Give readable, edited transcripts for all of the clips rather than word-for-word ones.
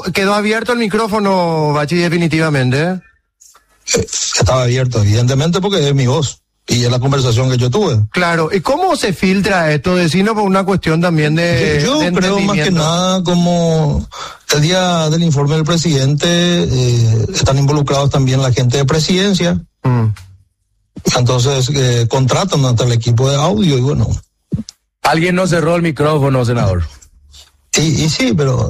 quedó abierto el micrófono, Bachi, definitivamente, ¿eh? Estaba abierto, evidentemente, porque es mi voz. Y es la conversación que yo tuve. Claro, ¿y cómo se filtra esto? Decino por una cuestión también de... Yo creo más que nada como el día del informe del presidente están involucrados también la gente de presidencia. Entonces contratan hasta el equipo de audio y bueno. Alguien no cerró el micrófono, senador. Y sí, pero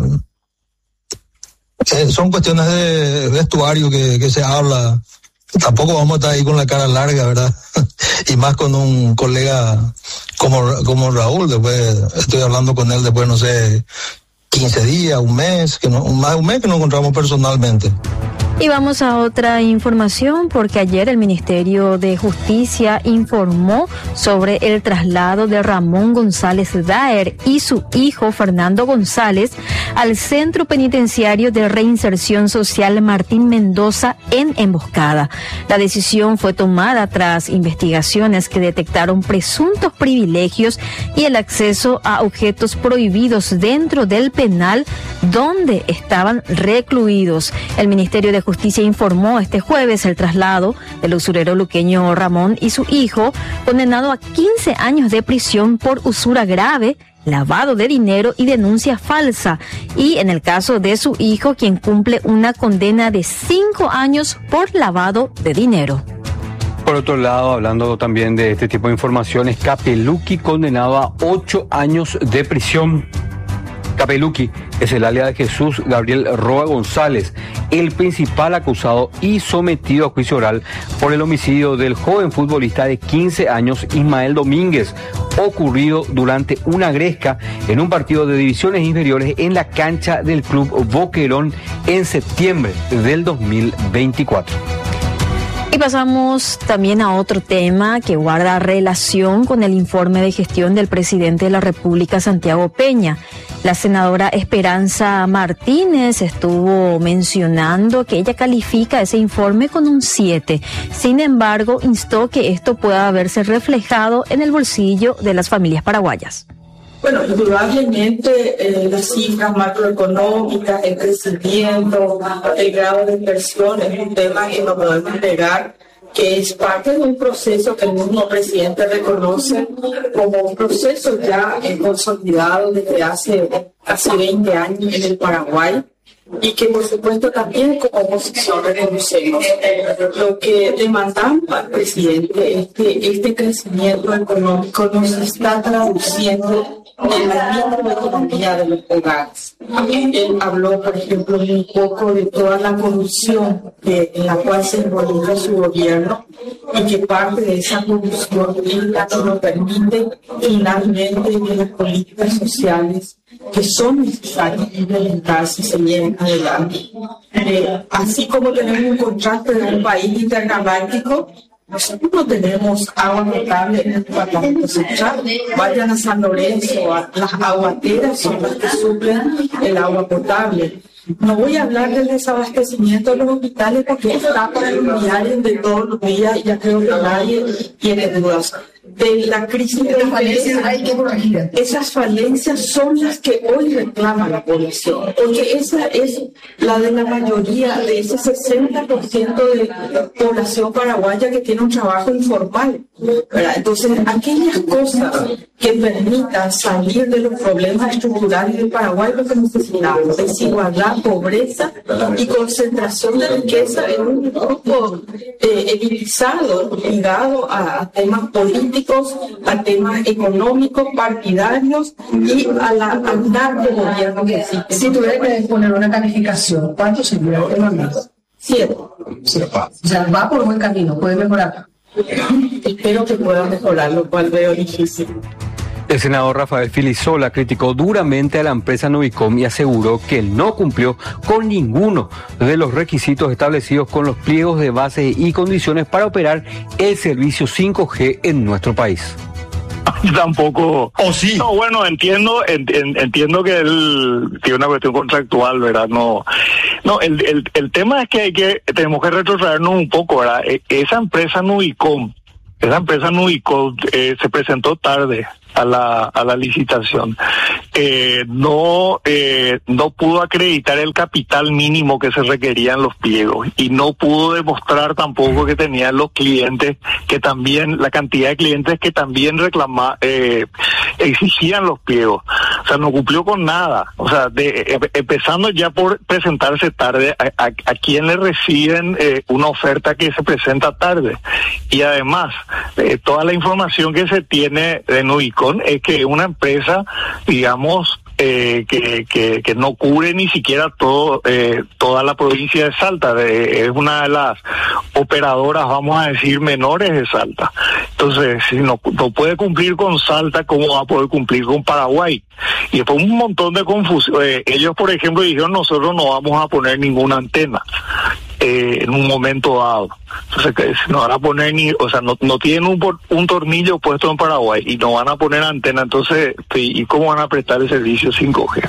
son cuestiones de vestuario que se habla. Tampoco vamos a estar ahí con la cara larga, ¿verdad? Y más con un colega como Raúl. Después estoy hablando con él después, no sé, 15 días, un mes que nos encontramos personalmente. Y vamos a otra información porque ayer el Ministerio de Justicia informó sobre el traslado de Ramón González Daer y su hijo Fernando González al Centro Penitenciario de Reinserción Social Martín Mendoza en Emboscada. La decisión fue tomada tras investigaciones que detectaron presuntos privilegios y el acceso a objetos prohibidos dentro del penal donde estaban recluidos. El Ministerio de Justicia informó este jueves el traslado del usurero luqueño Ramón y su hijo, condenado a 15 años de prisión por usura grave, lavado de dinero y denuncia falsa. Y en el caso de su hijo, quien cumple una condena de 5 años por lavado de dinero. Por otro lado, hablando también de este tipo de informaciones, Capeluqui condenado a 8 años de prisión. Capeluqui es el alias de Jesús Gabriel Roa González, el principal acusado y sometido a juicio oral por el homicidio del joven futbolista de 15 años Ismael Domínguez, ocurrido durante una gresca en un partido de divisiones inferiores en la cancha del club Boquerón en septiembre del 2024. Y pasamos también a otro tema que guarda relación con el informe de gestión del presidente de la República, Santiago Peña. La senadora Esperanza Martínez estuvo mencionando que ella califica ese informe con un 7. Sin embargo, instó que esto pueda verse reflejado en el bolsillo de las familias paraguayas. Bueno, indudablemente las cifras macroeconómicas, el crecimiento, el grado de inversión es un tema que no podemos negar, que es parte de un proceso que el mismo presidente reconoce como un proceso ya consolidado desde hace casi 20 años en el Paraguay, y que por supuesto también como oposición reconocemos. Lo que demandamos al presidente es que este crecimiento económico nos está traduciendo en la microeconomía de los hogares. Él habló, por ejemplo, un poco de toda la corrupción en la cual se involucra su gobierno, y que parte de esa corrupción es la que nos permite finalmente que las políticas sociales que son necesarias implementar si se lleven adelante. Así como tenemos un contraste de un país intergaláctico, nosotros no tenemos agua potable en el Departamento Central. Vayan a San Lorenzo, las aguateras son las que suplen el agua potable. No voy a hablar del desabastecimiento de los hospitales porque está para el diario de todos los días y ya creo que nadie tiene dudas. De la crisis de las falencias hay que corregir. Esas falencias son las que hoy reclama la población, porque esa es la de la mayoría de ese 60% de la población paraguaya que tiene un trabajo informal, ¿verdad? Entonces, aquellas cosas que permitan salir de los problemas estructurales del Paraguay, lo que necesitamos: desigualdad, pobreza y concentración de riqueza en un grupo elitizado, ligado a temas políticos, a temas económicos, partidarios y al narco-gobierno que existe. Si tuviera que poner una calificación, ¿cuánto sería el tema? 7. O sea, va por buen camino, puede mejorar. Espero que pueda mejorar, lo cual veo difícil. El senador Rafael Filisola criticó duramente a la empresa Novicom y aseguró que no cumplió con ninguno de los requisitos establecidos con los pliegos de base y condiciones para operar el servicio 5G en nuestro país. Tampoco. Sí. No, bueno, entiendo que él tiene una cuestión contractual, ¿verdad? No, el tema es que tenemos que retrocedernos un poco, ¿verdad? Esa empresa Novicom se presentó tarde a la licitación. No pudo acreditar el capital mínimo que se requería en los pliegos y no pudo demostrar tampoco que tenían los clientes que también, la cantidad de clientes que también exigían los pliegos. O sea, no cumplió con nada. O sea, empezando ya por presentarse tarde, a quien le reciben una oferta que se presenta tarde. Y además, toda la información que se tiene de Nubicon es que una empresa, digamos, que no cubre ni siquiera toda la provincia de Salta, es una de las operadoras, vamos a decir, menores de Salta. Entonces, si no puede cumplir con Salta, ¿cómo va a poder cumplir con Paraguay? Y después un montón de confusión. Ellos, por ejemplo, dijeron, nosotros no vamos a poner ninguna antena en un momento dado. Entonces, no van a poner no tienen un tornillo puesto en Paraguay y no van a poner antena. Entonces, ¿y cómo van a prestar el servicio 5G?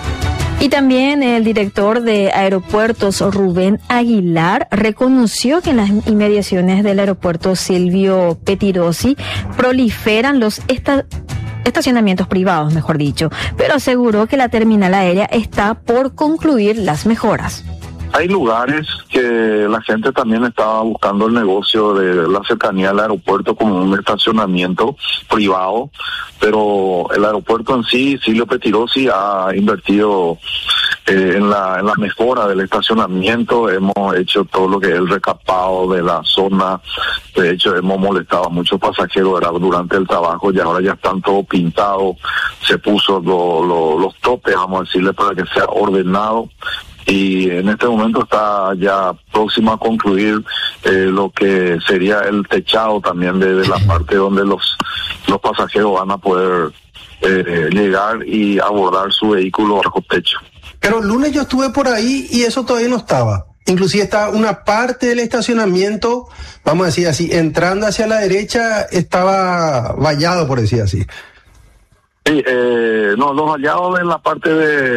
Y también el director de Aeropuertos, Rubén Aguilar, reconoció que en las inmediaciones del aeropuerto Silvio Pettirossi proliferan los estacionamientos privados, mejor dicho, pero aseguró que la terminal aérea está por concluir las mejoras. Hay lugares que la gente también estaba buscando el negocio de la cercanía al aeropuerto como un estacionamiento privado, pero el aeropuerto en sí, Silvio Pettirossi, ha invertido en la mejora del estacionamiento. Hemos hecho todo lo que es el recapado de la zona. De hecho, hemos molestado a muchos pasajeros durante el trabajo y ahora ya están todo pintado. Se puso los topes, vamos a decirle, para que sea ordenado. Y en este momento está ya próximo a concluir lo que sería el techado también de la parte donde los pasajeros van a poder llegar y abordar su vehículo bajo techo. Pero el lunes yo estuve por ahí y eso todavía no estaba. Inclusive está una parte del estacionamiento, vamos a decir así, entrando hacia la derecha, estaba vallado, por decir así. Sí, no, los hallados en la parte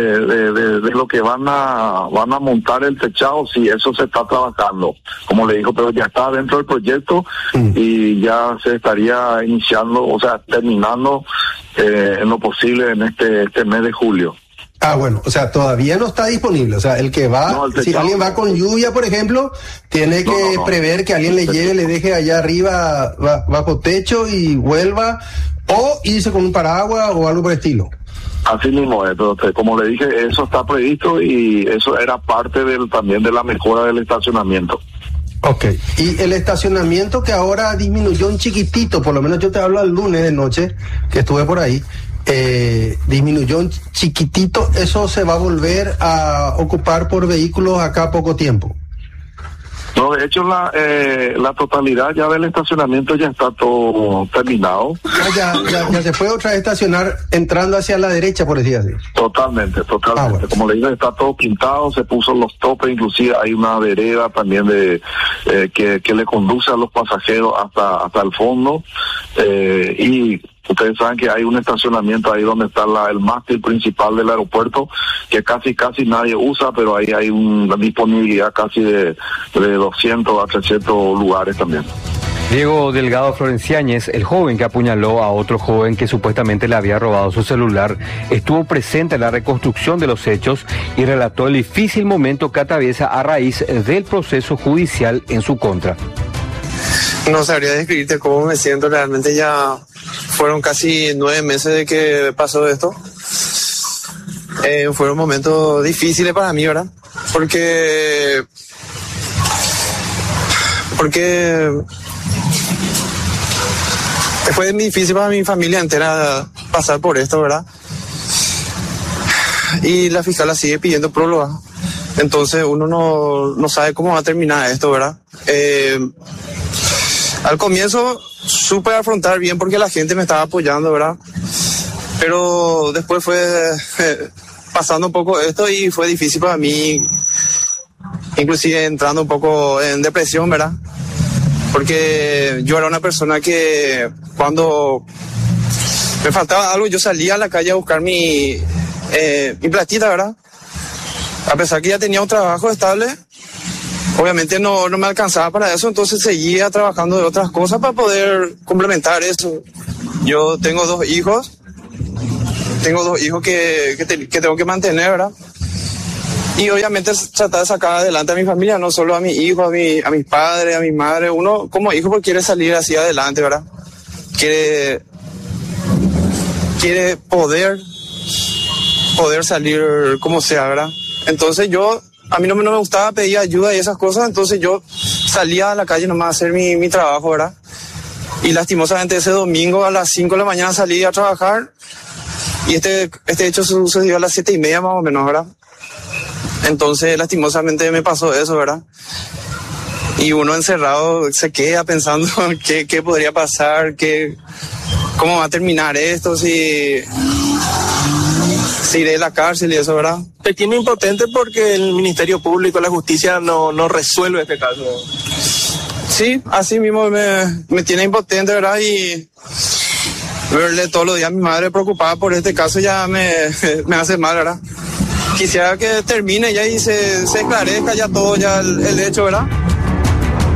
de lo que van a montar el techado, sí, eso se está trabajando, como le digo, pero ya está dentro del proyecto y ya se estaría iniciando, o sea, terminando en lo posible en este mes de julio. Ah, bueno, o sea, todavía no está disponible. O sea, el que va, si alguien va con lluvia, por ejemplo, tiene que prever que alguien le lleve, le deje allá arriba bajo techo y vuelva, o irse con un paraguas o algo por el estilo. Así mismo, entonces, como le dije, eso está previsto y eso era parte también de la mejora del estacionamiento. Ok, y el estacionamiento que ahora disminuyó un chiquitito, por lo menos yo te hablo el lunes de noche, que estuve por ahí, disminuyó un chiquitito, ¿eso se va a volver a ocupar por vehículos acá a poco tiempo? No, de hecho la totalidad ya del estacionamiento ya está todo terminado. Ya se puede otra vez estacionar entrando hacia la derecha, por decir así. Totalmente. Bueno. Como le digo, está todo pintado, se puso los topes, inclusive hay una vereda también que le conduce a los pasajeros hasta el fondo, y ustedes saben que hay un estacionamiento ahí donde está el mástil principal del aeropuerto, que casi nadie usa, pero ahí hay una disponibilidad casi de 200 a 300 lugares también. Diego Delgado Florenciáñez, el joven que apuñaló a otro joven que supuestamente le había robado su celular, estuvo presente en la reconstrucción de los hechos y relató el difícil momento que atraviesa a raíz del proceso judicial en su contra. No sabría describirte cómo me siento, realmente ya fueron casi 9 meses de que pasó esto. Fueron momentos difíciles para mí, ¿verdad? Porque fue muy difícil para mi familia entera pasar por esto, ¿verdad? Y la fiscal la sigue pidiendo próloga. Entonces uno no sabe cómo va a terminar esto, ¿verdad? Al comienzo supe afrontar bien porque la gente me estaba apoyando, ¿verdad? Pero después fue pasando un poco esto y fue difícil para mí, inclusive entrando un poco en depresión, ¿verdad? Porque yo era una persona que cuando me faltaba algo yo salía a la calle a buscar mi platita, ¿verdad? A pesar que ya tenía un trabajo estable, obviamente no me alcanzaba para eso, entonces seguía trabajando de otras cosas para poder complementar eso. Yo tengo dos hijos que tengo que mantener, ¿verdad? Y obviamente tratar de sacar adelante a mi familia, no solo a mi hijo, a mis padres, a mi madre. Uno como hijo pues quiere salir así adelante, ¿verdad? Quiere poder salir como sea, ¿verdad? Entonces a mí no me gustaba pedir ayuda y esas cosas, entonces yo salía a la calle nomás a hacer mi trabajo, ¿verdad? Y lastimosamente ese domingo a las 5 de la mañana salí a trabajar y este hecho sucedió a las 7:30 más o menos, ¿verdad? Entonces lastimosamente me pasó eso, ¿verdad? Y uno encerrado se queda pensando qué podría pasar, cómo va a terminar esto, si iré a la cárcel y eso, ¿verdad? Te tiene impotente porque el Ministerio Público, la justicia no resuelve este caso. Sí, así mismo me tiene impotente, ¿verdad? Y verle todos los días a mi madre preocupada por este caso ya me hace mal, ¿verdad? Quisiera que termine ya y se esclarezca ya todo, ya el hecho, ¿verdad?